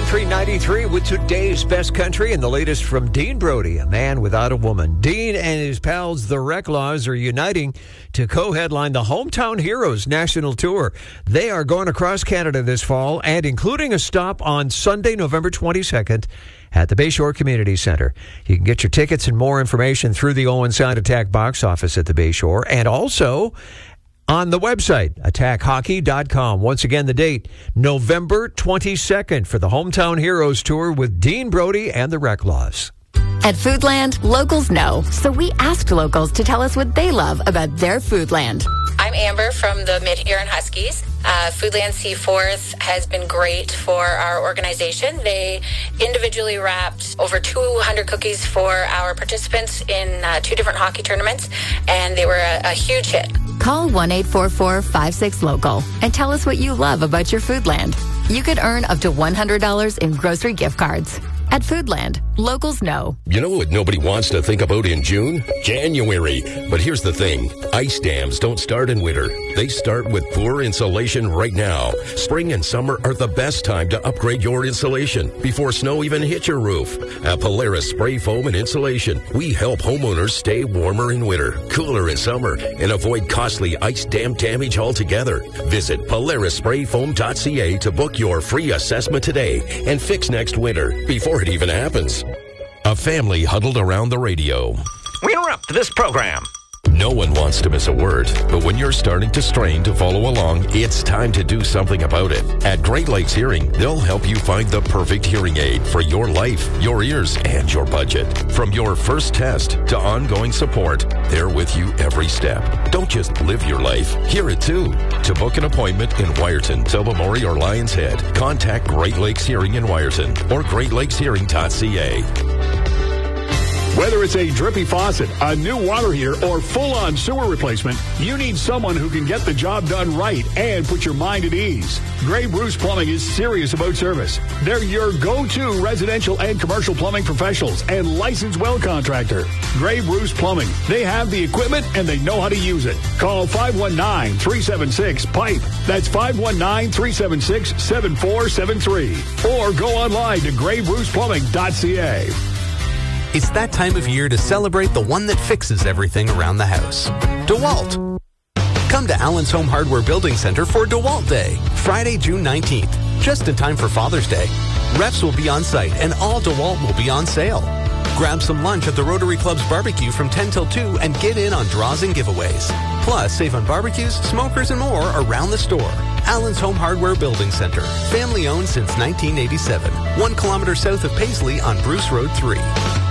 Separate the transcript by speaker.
Speaker 1: Country 93 with today's best country and the latest from Dean Brody, a man without a woman. Dean and his pals, the Reclaws, are uniting to co-headline the Hometown Heroes National Tour. They are going across Canada this fall and including a stop on Sunday, November 22nd at the Bayshore Community Centre. You can get your tickets and more information through the Owen Sound Attack box office at the Bayshore and also on the website, attackhockey.com. Once again, the date, November 22nd for the Hometown Heroes Tour with Dean Brody and the Reclaws.
Speaker 2: At Foodland, locals know, so we asked locals to tell us what they love about their Foodland.
Speaker 3: I'm Amber from the Mid-Huron Huskies. Foodland Seaforth has been great for our organization. They individually wrapped over 200 cookies for our participants in 2 different hockey tournaments, and they were a huge hit.
Speaker 2: Call 1-844-56-LOCAL and tell us what you love about your Foodland. You could earn up to $100 in grocery gift cards. At Foodland, locals know.
Speaker 4: You know what nobody wants to think about in June? January. But here's the thing. Ice dams don't start in winter. They start with poor insulation right now. Spring and summer are the best time to upgrade your insulation before snow even hits your roof. At Polaris Spray Foam and Insulation, we help homeowners stay warmer in winter, cooler in summer, and avoid costly ice dam damage altogether. Visit PolarisSprayFoam.ca to book your free assessment today and fix next winter before it even happens. A family huddled around the radio.
Speaker 1: We interrupt this program.
Speaker 4: No one wants to miss a word, but when you're starting to strain to follow along, it's time to do something about it. At Great Lakes Hearing, they'll help you find the perfect hearing aid for your life, your ears, and your budget. From your first test to ongoing support, they're with you every step. Don't just live your life, hear it too. To book an appointment in Wyerton, Tobermory, or Lions Head, contact Great Lakes Hearing in Wyerton or greatlakeshearing.ca.
Speaker 5: Whether it's a drippy faucet, a new water heater, or full-on sewer replacement, you need someone who can get the job done right and put your mind at ease. Gray Bruce Plumbing is serious about service. They're your go-to residential and commercial plumbing professionals and licensed well contractor. Gray Bruce Plumbing. They have the equipment and they know how to use it. Call 519-376-PIPE. That's 519-376-7473. Or go online to graybruceplumbing.ca.
Speaker 6: It's that time of year to celebrate the one that fixes everything around the house. DeWalt. Come to Allen's Home Hardware Building Center for DeWalt Day, Friday, June 19th. Just in time for Father's Day. Reps will be on site and all DeWalt will be on sale. Grab some lunch at the Rotary Club's barbecue from 10 till 2 and get in on draws and giveaways. Plus, save on barbecues, smokers, and more around the store. Allen's Home Hardware Building Center. Family owned since 1987. 1 kilometer south of Paisley on Bruce Road 3.